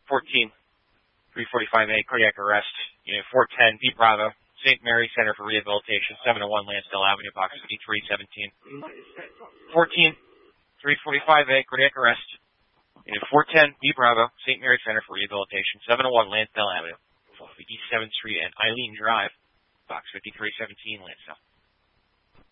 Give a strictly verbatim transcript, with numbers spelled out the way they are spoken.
fourteen, three forty-five A, cardiac arrest. Unit four ten, B Bravo, Saint Mary Center for Rehabilitation, seven oh one Lansdale Avenue, box fifty-three seventeen. fourteen, three forty-five A, cardiac arrest. Unit four ten, B Bravo, Saint Mary Center for Rehabilitation, seven oh one Lansdale Avenue, fifty-seventh Street and Eileen Drive, box fifty-three seventeen, Lansdale.